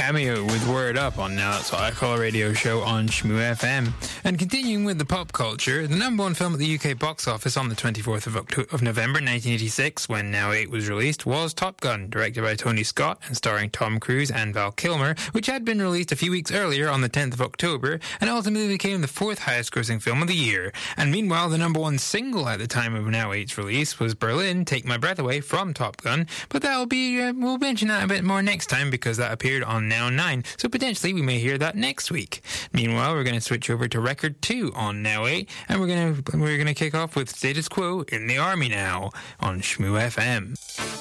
Cameo with Word Up on Now That's What I Call a Radio Show on Shmoo FM. And continuing with the pop culture, the number one film at the UK box office on the 24th of November 1986, when Now 8 was released, was Top Gun, directed by Tony Scott and starring Tom Cruise and Val Kilmer, which had been released a few weeks earlier on the 10th of October, and ultimately became the fourth highest grossing film of the year. And meanwhile, the number one single at the time of Now 8's release was Berlin, Take My Breath Away from Top Gun, but that'll be, we'll mention that a bit more next time because that appeared on Now 9, so potentially we may hear that next week. Meanwhile, we're going to switch over to record 2 on Now 8, and we're going to kick off with Status Quo in the Army Now on Shmoo FM.